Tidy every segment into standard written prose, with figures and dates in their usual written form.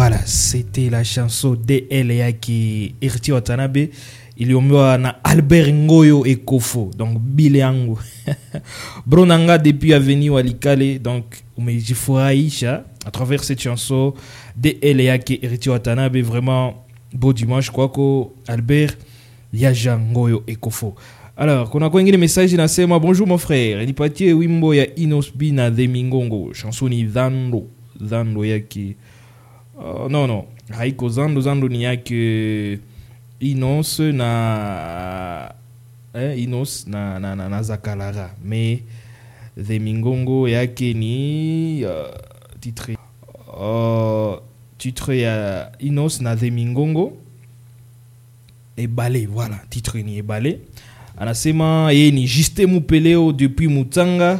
Voilà, c'était la chanson DLA qui Erti Watanabe. Il y a na Albert Ngoyo et Kofo, donc Bileango. Bronanga depuis Avenue Walikale, donc Umejifurahisha à travers cette chanson DLA qui Erti Watanabe. Vraiment beau dimanche, quoi que Albert Yaja Ngoyo et Kofo. Alors, qu'on a quoi un message dans ce mois. Bonjour mon frère. Il parti Wimbo ya Inosbi na Demingongo. Chanson ni Zando yaki. Non. Haiko Zando ni yaki Inos na Inos na Zakalara. Mais Demingongo yaki ni titre ya Inos na Demingongo. Et balé, voilà, titre ni balé. Anasema ye ni Juste Mupeleo depuis Mutanga.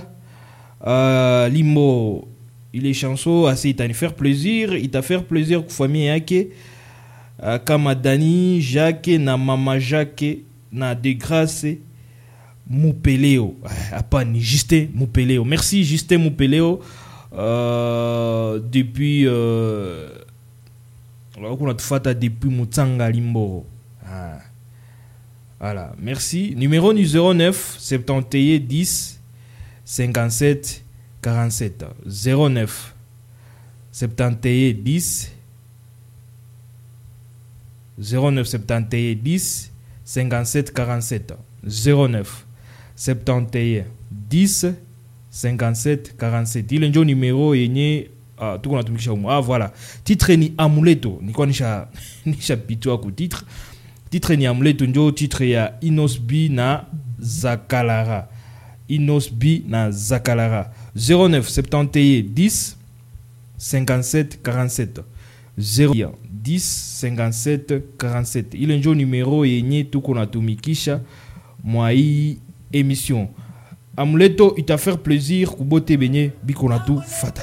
Limo, il est chanceux, assez il t'a faire plaisir, il t'a faire plaisir pour famille yake. Kama Dani, Jacques na Mama Jacques na de grâce Mupeleo. Apa ni Juste Mupeleo. Merci Juste Mupeleo. Depuis alors qu'on a tout fait depuis Mutanga Limbo. Voilà, merci. Numéro 09 71 10 57 47. 09 71 10 09 71 10 57 47. 09 71 10 57 47. Il est un numéro et tout qu'on a tout voilà. Titre ni amuleto. Ni quoi ni chapitre ku titre. Titre ni amuleto njo titre ya Inosbi na Zakalara. Inosbi na Zakalara. 09 71 10 57 47. 0 10 57 47. Il est un numéro yenye tout qu'on a tumikisha moi émission. Amuleto il t'a faire plaisir kubote benye bikonatu fata.